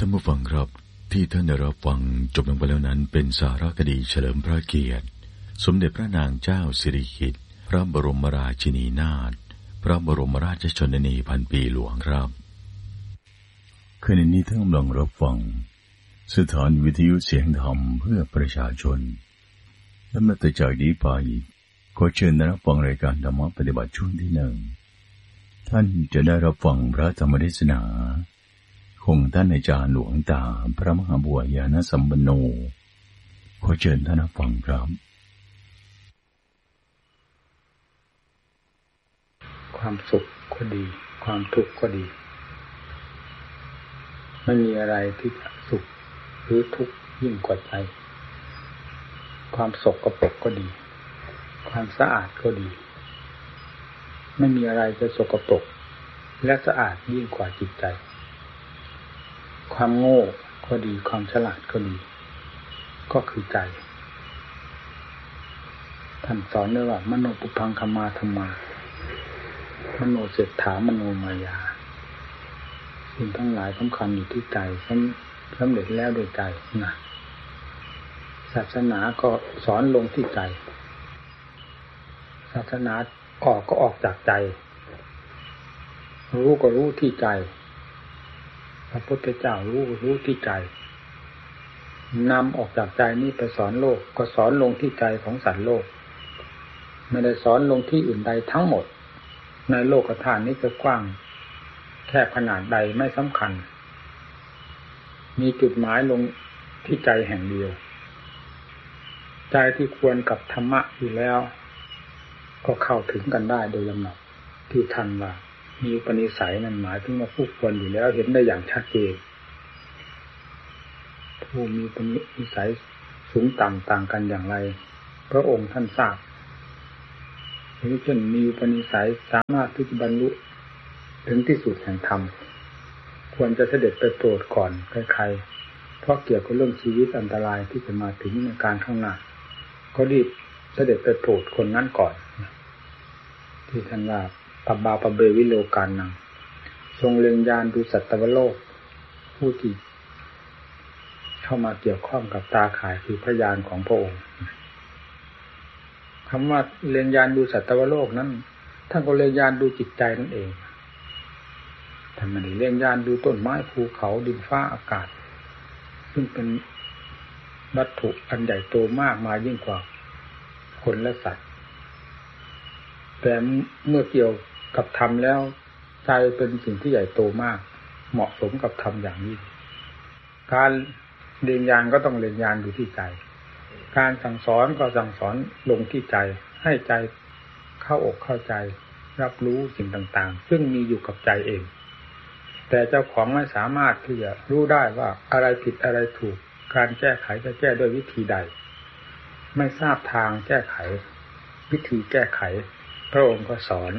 ท่านผู้ฟังครับที่ท่านได้รับฟังจบลงไปแล้วนั้นเป็นสารคดีเฉลิมพระเกียรติสมเด็จพระนางเจ้าสิริกิติ์พระบรมราชินีนาถพระบรมราชชนนีพันปีหลวงครับขณะนี้ท่านกำลังรับฟังสถานวิทยุเสียงธรรมเพื่อประชาชนและนับจากนี้ไปขอเชิญรับฟังรายการธรรมะปฏิบัติช่วงที่1ท่านจะได้รับฟังพระธรรมเทศนาของท่านอาจารย์หลวงตาพระมหาบัวยานสัมปันโนขอเชิญท่านรับฟังครับความสุขก็ดีความทุกข์ก็ดีไม่มีอะไรที่จะสุขหรือทุกข์ยิ่งกว่าใจความสกปรกก็ดีความสะอาดก็ดีไม่มีอะไรจะสกปรกและสะอาดยิ่งกว่าจิตใจความโง่ก็ดีความฉลาดก็ดีก็คือใจท่านสอนด้วยว่ามโนปุพังคัมมาธัมมามโนเศรษฐามโนมายาสิ่งทั้งหลายสำคัญอยู่ที่ใจสำเร็จแล้วโดยใจนะศาสนาก็สอนลงที่ใจศาสนาออกก็ออกจากใจรู้ก็รู้ที่ใจพระพุทธเจ้ารู้ที่ใจนำออกจากใจนี้ไปสอนโลกก็สอนลงที่ใจของสัตว์โลกไม่ได้สอนลงที่อื่นใดทั้งหมดในโลกธาตุนี้จะกว้างแค่ขนาดใดไม่สำคัญมีจุดหมายลงที่ใจแห่งเดียวใจที่ควรกับธรรมะอยู่แล้วก็เข้าถึงกันได้โดยลำดับที่ท่านว่ามีอุปนิสัยนั้นหมายถึงว่าผู้ควรอยู่แล้วเห็นได้อย่างชัดเจนผู้มีอุปนิสัยสูงต่ำต่างกันอย่างไรพระองค์ท่านทราบหรือเช่นมีอุปนิสัยสามารถที่จะบรรลุถึงที่สุดแห่งธรรมควรจะเสด็จไปโปรดก่อนใครๆเพราะเกี่ยวกับเรื่องชีวิตอันตรายที่จะมาถึงในการข้างหน้าก็รีบเสด็จไปโปรดคนนั้นก่อนที่ท่านว่าปับบาปเบวิโลกานังทรงเล็งยานดูสัตวโลกผู้ที่เข้ามาเกี่ยวข้องกับตาข่ายคือพระญาณของพระองค์คำว่าเล็งยานดูสัตวโลกนั้นท่านก็เล็งยานดูจิตใจนั่นเองท่านไม่ได้เล็งยานดูต้นไม้ภูเขาดินฟ้าอากาศซึ่งเป็นวัตถุอันใหญ่โตมากมายยิ่งกว่าคนและสัตว์แต่เมื่อเกี่ยวกับธรรมแล้วใจเป็นสิ่งที่ใหญ่โตมากเหมาะสมกับธรรมอย่างนี้การเรียนญาณก็ต้องเรียนญาณอยู่ที่ใจการสั่งสอนก็สั่งสอนลงที่ใจให้ใจเข้าอกเข้าใจรับรู้สิ่งต่างๆซึ่งมีอยู่กับใจเองแต่เจ้าของไม่สามารถที่จะรู้ได้ว่าอะไรผิดอะไรถูกการแก้ไขจะแก้ด้วยวิธีใดไม่ทราบทางแก้ไขวิธีแก้ไขพระองค์ก็สอน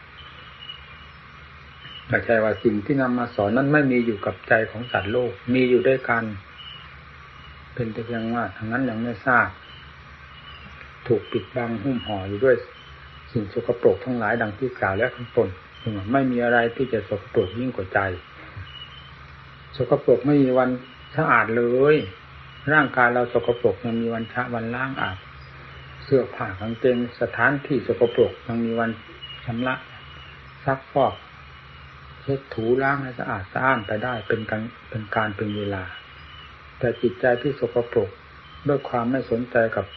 ไม่ใช่ว่าสิ่งที่นำมาสอนนั้นไม่มีอยู่กับใจของสัตว์โลกมีอยู่ด้วยกันเป็นแต่เพียงว่าทางนั้นยังไม่ทราบถูกปิดบังหุ้มห่ออยู่ด้วยสิ่งสกปรกทั้งหลายดังที่กล่าวแล้วข้างต้นไม่มีอะไรที่จะสกปรกยิ่งกว่าใจสกปรกไม่มีวันสะอาดเลยร่างกายเราสกปรกยังมีวันชะวันล้างอาบเสื้อผ้ากางเกงสถานที่สกปรกยังมีวันชำระซักฟอกเช็ดถูล้างให้สะอาดสะอ้านไปได้เป็นการเป็นเวลาแต่จิตใจที่สกปรกด้วยความไม่สนใจกับ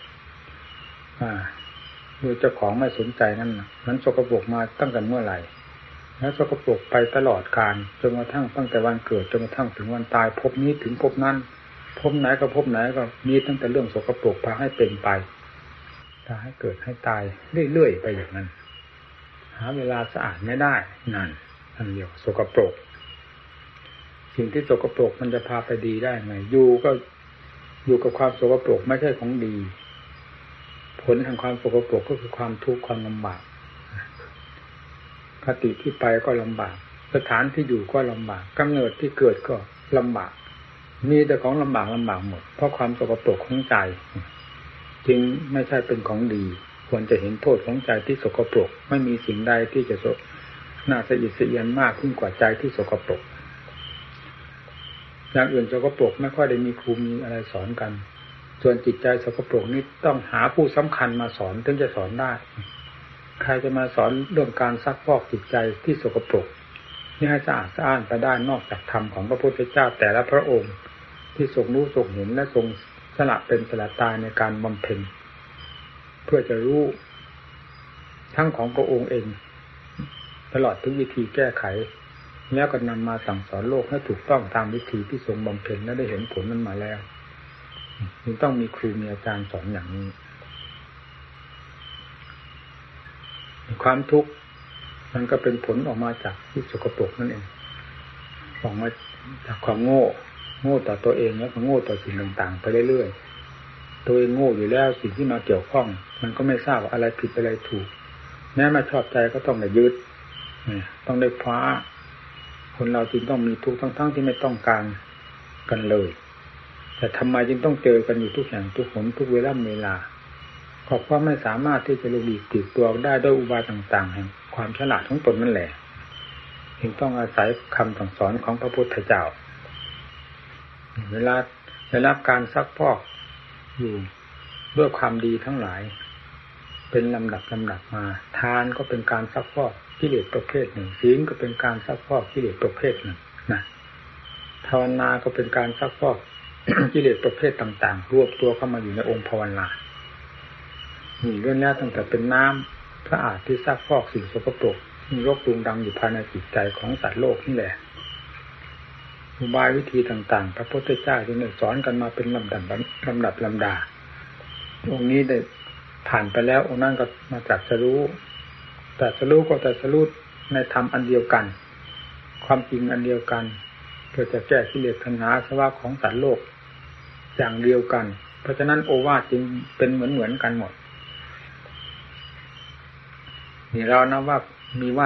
โดยเจ้าของไม่สนใจนั่นมันสกปรกมาตั้งแต่เมื่อไหร่แล้วสกปรกไปตลอดกาลจนกระทั่งตั้งแต่วันเกิดจนกระทั่งถึงวันตายพบนี้ถึงพบนั้นพบไหนก็พบไหนก็มีตั้งแต่เรื่องสกปรกพาให้เป็นไปพาให้เกิดให้ตายเรื่อยๆไปอย่างนั้นหาเวลาสะอาดไม่ได้นั่นอันเดียวสกปรกสิ่งที่สกปรกมันจะพาไปดีได้ไหมอยู่กับความสกปรกไม่ใช่ของดีผลแห่งความสกปรกก็คือความทุกข์ความลำบากคติที่ไปก็ลำบากสถานที่อยู่ก็ลำบากกำเนิดที่เกิดก็ลำบากมีแต่ของลำบากหมดเพราะความสกปรกของใจจึงไม่ใช่เป็นของดีควรจะเห็นโทษของใจที่สกปรกไม่มีสิ่งใดที่จะน่าสะอิดสะเอียนมากยิ่งกว่าใจที่สกปรกอย่างอื่นสกปรกไม่ค่อยได้มีครูมีอะไรสอนกันส่วนจิตใจสกปรกนี้ต้องหาผู้สำคัญมาสอนถึงจะสอนได้ใครจะมาสอนเรื่องการซักฟอกจิตใจที่สกปรกนี่ให้สะอาดสะอ้านไปได้นอกจากธรรมของพระพุทธเจ้าแต่ละพระองค์ที่ทรงรู้ทรงเห็นและทรงสละเป็นสละตายในการบำเพ็ญเพื่อจะรู้ทั้งของพระองค์เองตลอดถึงวิธีแก้ไขแล้วก็นำมาสั่งสอนโลกให้ถูกต้องตามวิธีที่ทรงบำเพ็ญและได้เห็นผลนั้นมาแล้วจึงต้องมีครูมีอาจารย์สอนอย่างนี้ความทุกข์มันก็เป็นผลออกมาจากที่สกปรกนั่นเองออกมาจากความโง่ต่อตัวเองแล้วก็โง่ต่อสิ่งต่างๆไปเรื่อยๆตัวเองโง่อยู่แล้วสิ่งที่มาเกี่ยวข้องมันก็ไม่ทราบว่าอะไรผิดอะไรถูกแม้มาชอบใจก็ต้องได้ยึดต้องได้คว้าคนเราจึงต้องมีทุกข์ทั้งที่ไม่ต้องการกันเลยแต่ทำไมจึงต้องเจอกันอยู่ทุกแห่งทุกหนทุกเวลาเพราะไม่สามารถที่จะหลีกติดตัวได้ด้วยอุบายต่างๆแห่งความฉลาดของตนนั่นแหละจึงต้องอาศัยคำสั่งสอนของพระพุทธเจ้าเวลาได้รับการซักพอกอยู่ด้วยความดีทั้งหลายเป็นลำดับมาทานก็เป็นการซักพอกกิเลสประเภทหนึ่งศีลก็เป็นการซักพอกกิเลสประเภทหนึ่งนะภาวนาก็เป็นการซักพอก กิเลสประเภทต่างๆรวบตัวเข้ามาอยู่ในองค์ภาวนาเรื่องนี้ตั้งแต่เป็นน้ำสะอาดที่ซักพอกสิ่งสกปรกมีรกรุงรังอยู่ภายในจิตใจของสัตว์โลกนี่แหละอุบายวิธีต่างๆพระพุทธเจ้าจึงได้สอนกันมาเป็นลำดาองค์นี้ได้ผ่านไปแล้วองค์นั้นก็มาตรัสรู้ก็ตรัสรู้ในธรรมอันเดียวกันความจริงอันเดียวกันเพื่อจะแก้กิเลสตัณหาอาสวะของสัตว์โลกอย่างเดียวกันเพราะฉะนั้นโอวาทจึงเป็นเหมือนกันหมดนี่เรานะว่ามีว่า